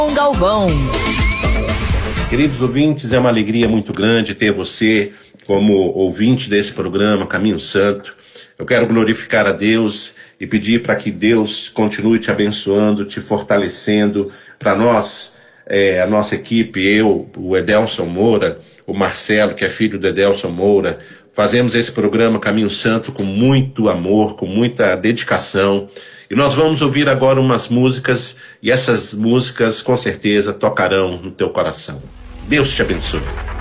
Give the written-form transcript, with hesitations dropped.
Galvão. Queridos ouvintes, é uma alegria muito grande ter você como ouvinte desse programa Caminho Santo. Eu quero glorificar a Deus e pedir para que Deus continue te abençoando, te fortalecendo. Para nós, a nossa equipe, eu, o Edelson Moura, o Marcelo, que é filho do Edelson Moura, fazemos esse programa Caminho Santo com muito amor, com muita dedicação. E nós vamos ouvir agora umas músicas, e essas músicas com certeza tocarão no teu coração. Deus te abençoe.